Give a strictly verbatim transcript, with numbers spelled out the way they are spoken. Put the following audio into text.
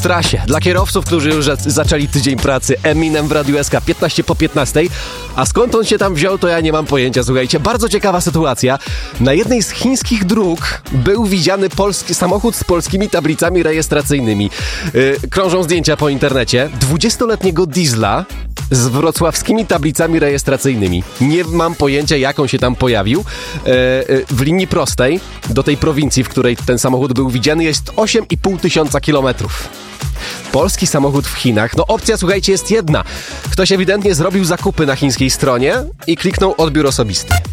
W trasie. Dla kierowców, którzy już zaczęli tydzień pracy, Eminem w Radiu S K piętnaście po piętnastej. A skąd on się tam wziął, to ja nie mam pojęcia. Słuchajcie, bardzo ciekawa sytuacja. Na jednej z chińskich dróg był widziany polski samochód z polskimi tablicami rejestracyjnymi. Yy, krążą zdjęcia po internecie. dwudziestoletniego diesla z wrocławskimi tablicami rejestracyjnymi. Nie mam pojęcia, jak on się tam pojawił. Yy, yy, w linii prostej do tej prowincji, w której ten samochód był widziany, jest osiem i pół tysiąca kilometrów. Polski samochód w Chinach. No opcja, słuchajcie, jest jedna. Ktoś ewidentnie zrobił zakupy na chińskiej stronie i kliknął odbiór osobisty.